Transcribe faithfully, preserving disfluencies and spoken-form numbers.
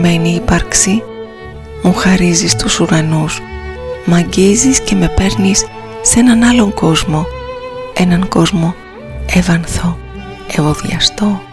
μένη ύπαρξη, μου χαρίζεις τους ουρανούς, μ' αγγίζεις και με παίρνεις σε έναν άλλον κόσμο, έναν κόσμο εύανθο, ευωδιαστό.